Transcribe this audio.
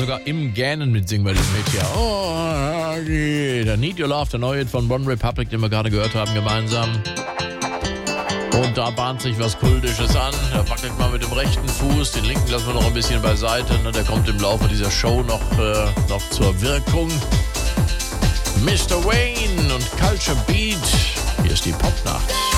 sogar im Gähnen mitsingen bei diesem Hit hier. Oh, der Need Your Love, der neue Hit von One Republic, den wir gerade gehört haben gemeinsam. Und da bahnt sich was Kultisches an. Er wackelt mal mit dem rechten Fuß, den linken lassen wir noch ein bisschen beiseite. Der kommt im Laufe dieser Show noch zur Wirkung. Mr. Wayne und Culture Beat. Hier ist die Popnacht.